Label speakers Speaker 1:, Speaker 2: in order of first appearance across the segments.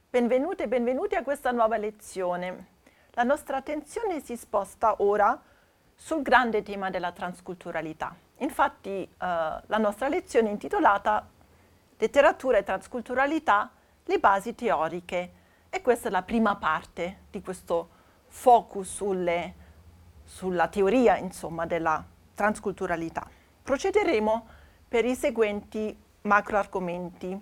Speaker 1: Benvenute e benvenuti a questa nuova lezione. La nostra attenzione si sposta ora sul grande tema della transculturalità. Infatti la nostra lezione è intitolata Letteratura e transculturalità, le basi teoriche, e questa è la prima parte di questo focus sulla teoria, insomma, della transculturalità. Procederemo per i seguenti macro argomenti.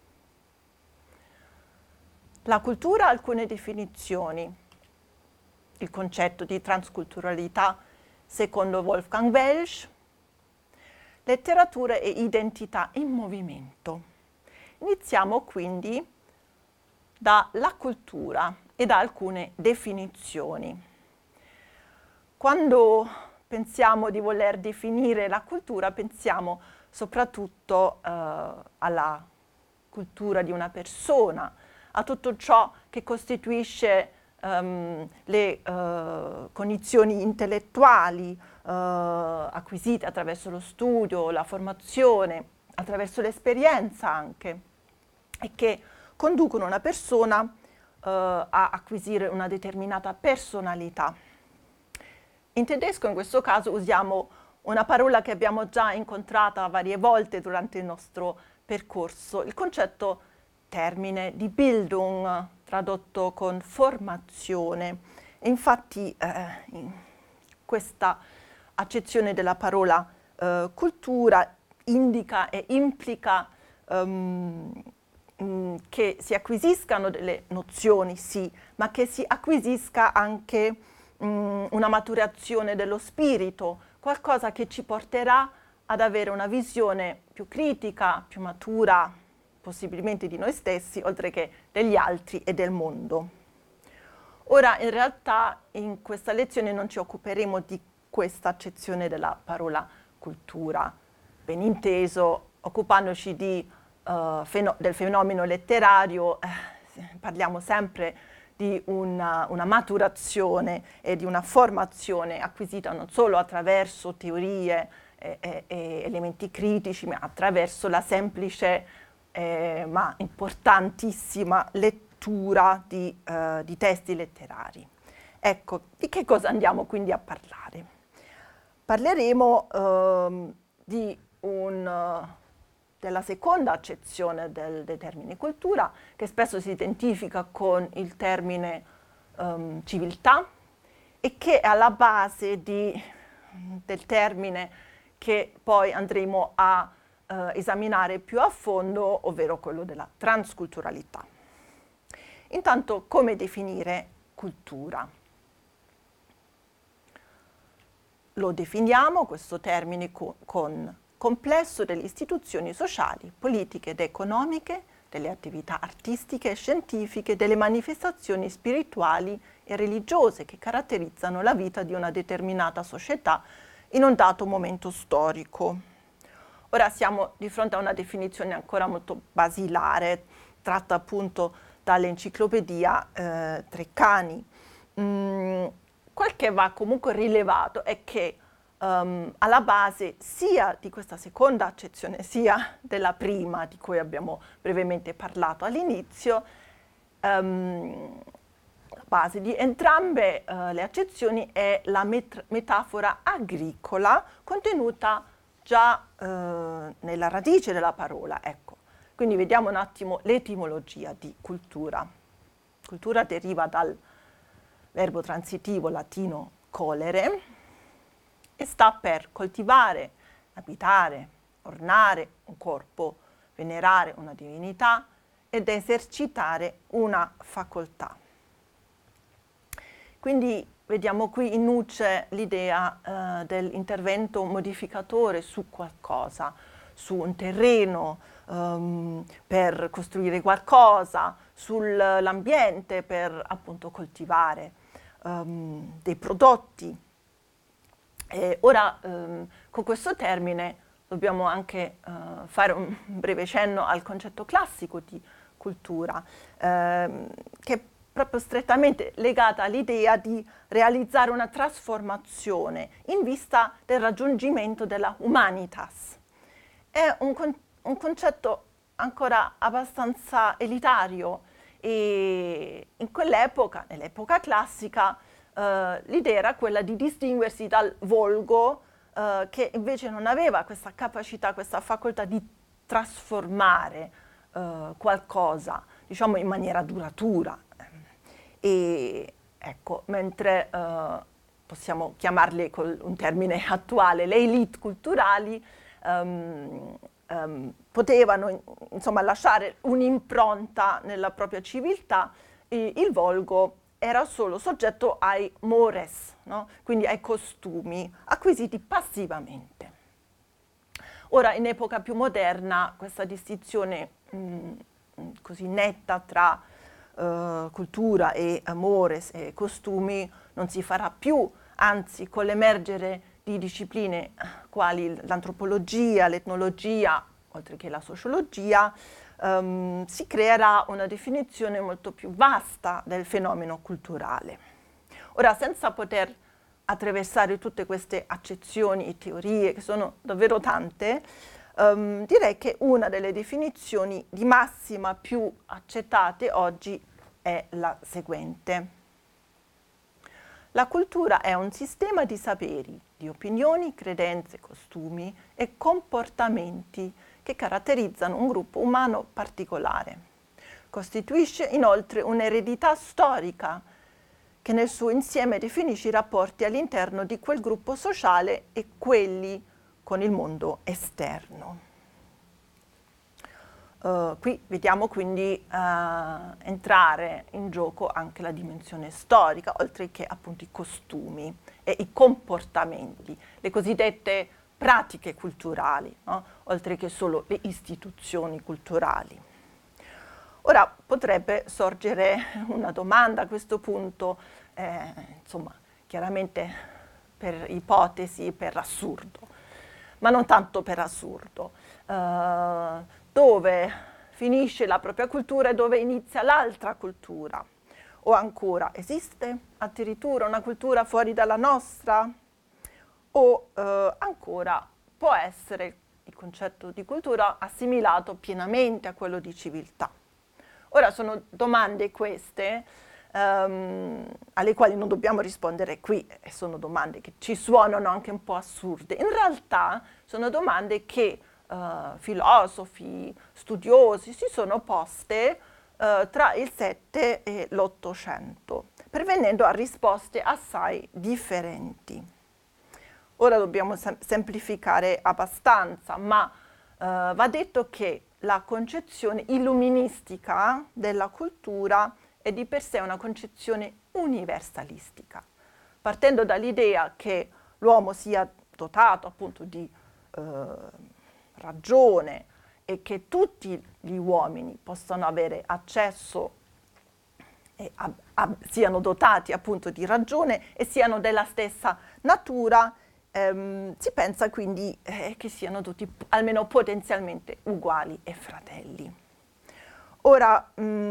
Speaker 1: La cultura ha alcune definizioni. Il concetto di transculturalità secondo Wolfgang Welsch, letteratura e identità in movimento. Iniziamo quindi dalla cultura e da alcune definizioni. Quando pensiamo di voler definire la cultura, pensiamo soprattutto alla cultura di una persona, a tutto ciò che costituisce le cognizioni intellettuali acquisite attraverso lo studio, la formazione, attraverso l'esperienza anche, e che conducono una persona a acquisire una determinata personalità. In tedesco in questo caso usiamo una parola che abbiamo già incontrata varie volte durante il nostro percorso, il concetto termine di Bildung, tradotto con formazione. E infatti questa accezione della parola cultura indica e implica che si acquisiscano delle nozioni, sì, ma che si acquisisca anche una maturazione dello spirito, qualcosa che ci porterà ad avere una visione più critica, più matura, possibilmente di noi stessi, oltre che degli altri e del mondo. Ora, in realtà, in questa lezione non ci occuperemo di questa accezione della parola cultura, ben inteso, occupandoci del fenomeno letterario, parliamo sempre di una maturazione e di una formazione acquisita non solo attraverso teorie e elementi critici, ma attraverso la semplice ma importantissima lettura di testi letterari. Ecco, di che cosa andiamo quindi a parlare? Parleremo della seconda accezione del termine cultura, che spesso si identifica con il termine civiltà e che è alla base del termine che poi andremo a esaminare più a fondo, ovvero quello della transculturalità. Intanto, come definire cultura? Lo definiamo, questo termine, con complesso delle istituzioni sociali, politiche ed economiche, delle attività artistiche e scientifiche, delle manifestazioni spirituali e religiose che caratterizzano la vita di una determinata società in un dato momento storico. Ora siamo di fronte a una definizione ancora molto basilare, tratta appunto dall'enciclopedia Treccani. Quel che va comunque rilevato è che alla base sia di questa seconda accezione, sia della prima, di cui abbiamo brevemente parlato all'inizio, la base di entrambe le accezioni è la metafora agricola contenuta già nella radice della parola, ecco. Quindi vediamo un attimo l'etimologia di cultura. Cultura deriva dal verbo transitivo latino colere e sta per coltivare, abitare, ornare un corpo, venerare una divinità ed esercitare una facoltà. Quindi vediamo qui in nuce l'idea dell'intervento modificatore su qualcosa, su un terreno per costruire qualcosa, sull'ambiente per appunto coltivare dei prodotti. Ora con questo termine dobbiamo anche fare un breve cenno al concetto classico di cultura, che è proprio strettamente legata all'idea di realizzare una trasformazione in vista del raggiungimento della humanitas. È un concetto ancora abbastanza elitario E in quell'epoca, nell'epoca classica, l'idea era quella di distinguersi dal volgo, che invece non aveva questa capacità, questa facoltà di trasformare qualcosa, diciamo, in maniera duratura. E ecco, mentre possiamo chiamarle con un termine attuale, le élite culturali, potevano insomma lasciare un'impronta nella propria civiltà, e il volgo era solo soggetto ai mores, no? Quindi ai costumi acquisiti passivamente. Ora, in epoca più moderna, questa distinzione così netta tra cultura e mores e costumi non si farà più, anzi con l'emergere di discipline quali l'antropologia, l'etnologia, oltre che la sociologia, si creerà una definizione molto più vasta del fenomeno culturale. Ora, senza poter attraversare tutte queste accezioni e teorie, che sono davvero tante, direi che una delle definizioni di massima più accettate oggi è la seguente. La cultura è un sistema di saperi, di opinioni, credenze, costumi e comportamenti che caratterizzano un gruppo umano particolare. Costituisce inoltre un'eredità storica che nel suo insieme definisce i rapporti all'interno di quel gruppo sociale e quelli con il mondo esterno. Qui vediamo quindi entrare in gioco anche la dimensione storica, oltre che appunto i costumi e i comportamenti, le cosiddette pratiche culturali, no? Oltre che solo le istituzioni culturali. Ora potrebbe sorgere una domanda a questo punto, insomma, chiaramente per ipotesi, per assurdo, ma non tanto per assurdo. Dove finisce la propria cultura e dove inizia l'altra cultura? O ancora, esiste addirittura una cultura fuori dalla nostra? O ancora, può essere il concetto di cultura assimilato pienamente a quello di civiltà? Ora, sono domande queste alle quali non dobbiamo rispondere qui, e sono domande che ci suonano anche un po' assurde. In realtà sono domande che filosofi, studiosi si sono poste tra il 7 e l'800, pervenendo a risposte assai differenti. Ora dobbiamo semplificare abbastanza, ma va detto che la concezione illuministica della cultura è di per sé una concezione universalistica, partendo dall'idea che l'uomo sia dotato appunto di ragione e che tutti gli uomini possano avere accesso e siano dotati appunto di ragione e siano della stessa natura, si pensa quindi che siano tutti almeno potenzialmente uguali e fratelli. Ora,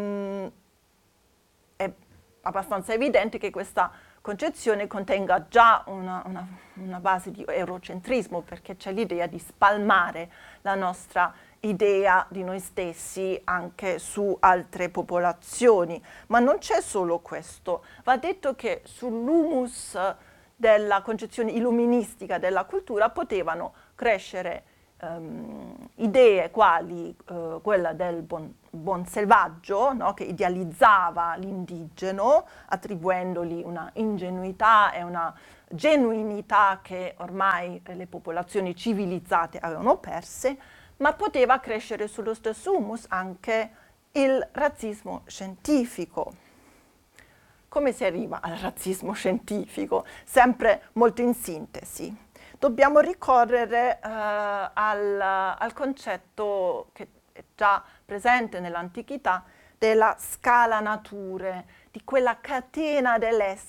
Speaker 1: è abbastanza evidente che questa concezione contenga già una base di eurocentrismo, perché c'è l'idea di spalmare la nostra idea di noi stessi anche su altre popolazioni. Ma non c'è solo questo. Va detto che sull'humus della concezione illuministica della cultura potevano crescere idee quali quella del buon selvaggio, no? Che idealizzava l'indigeno, attribuendogli una ingenuità e una genuinità che ormai le popolazioni civilizzate avevano perse, ma poteva crescere sullo stesso humus anche il razzismo scientifico. Come si arriva al razzismo scientifico? Sempre molto in sintesi. Dobbiamo ricorrere al concetto che è già presente nell'antichità della scala nature, di quella catena dell'essere